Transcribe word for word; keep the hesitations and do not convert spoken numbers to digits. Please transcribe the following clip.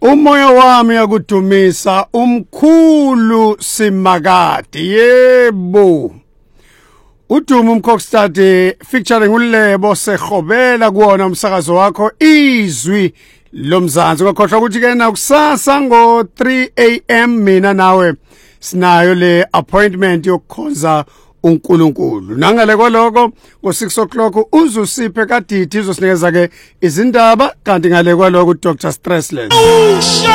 Umoya wami yakudumisa umkhulu Simakade yebo. Udumo Mkhoksitade featuring uLebo Sehobela kuona umsakazo wakho izwi lomzansi. Ngakhohlwa ukuthi ke na kusasa ngo three a m mina nawe sinayo le appointment yokukhonza uNkulunkulu. Nangale kwaloko ngo six o'clock uzusiphe kadidi izosinikeza ke izindaba kanti ngale kwaloko uDr Stressless.